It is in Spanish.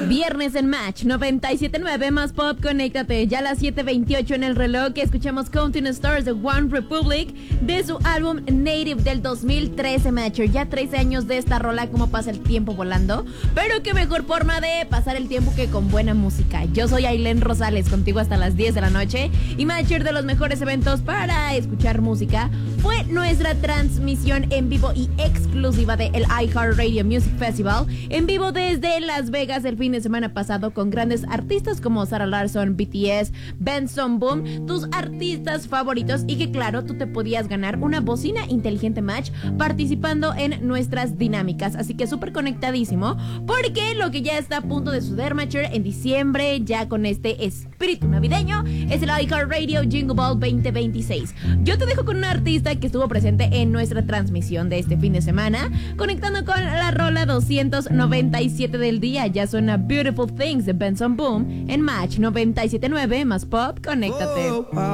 Viernes en Match 97.9 más pop, conéctate. Ya a las 7:28 en el reloj que escuchamos Counting Stars de One Republic de su álbum Native del 2013, Matcher. Ya 13 años de esta rola, como pasa el tiempo volando. Pero qué mejor forma de pasar el tiempo que con buena música. Yo soy Ailén Rosales, contigo hasta las 10 de la noche. Y Matcher, de los mejores eventos para escuchar música fue nuestra transmisión en vivo y exclusiva de el iHeartRadio Music Festival, en vivo desde Las Vegas el fin de semana pasado, con grandes artistas como Sarah Larsson, BTS, Benson Boom, tus artistas favoritos, y que claro, tú te podías ganar una bocina inteligente Match participando en nuestras dinámicas. Así que súper conectadísimo, porque lo que ya está a punto de suceder, Matcher, en diciembre, ya con este espíritu navideño, es el iHeartRadio Jingle Ball 2026. Yo te dejo con una artista que estuvo presente en nuestra transmisión de este fin de semana, conectando con la rola 297 del día. Ya suena Beautiful Things de Benson Boom en Match 97.9 más pop, conéctate.